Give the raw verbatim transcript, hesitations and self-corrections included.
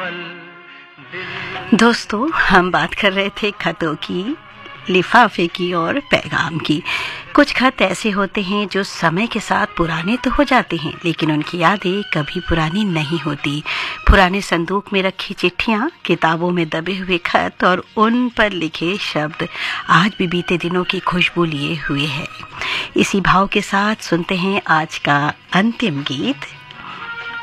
दोस्तों, हम बात कर रहे थे खतों की, लिफाफे की और पैगाम की। कुछ खत ऐसे होते हैं जो समय के साथ पुराने तो हो जाते हैं, लेकिन उनकी यादें कभी पुरानी नहीं होती। पुराने संदूक में रखी चिट्ठियां, किताबों में दबे हुए खत और उन पर लिखे शब्द आज भी बीते दिनों की खुशबू लिए हुए हैं। इसी भाव के साथ सुनते हैं आज का अंतिम गीत।